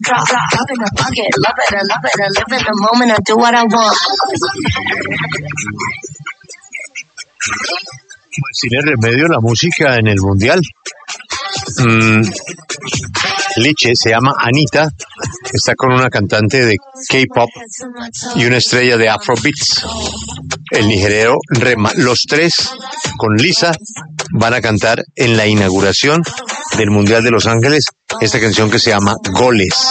Drop in the bucket, love it, I love it, I live in the moment, I do what I want. Pues tiene remedio la música en el mundial. Liche se llama Anita, está con una cantante de K-pop y una estrella de Afrobeats, el nigeriano Rema. Los tres con Lisa van a cantar en la inauguración del Mundial de Los Ángeles esta canción que se llama Goles.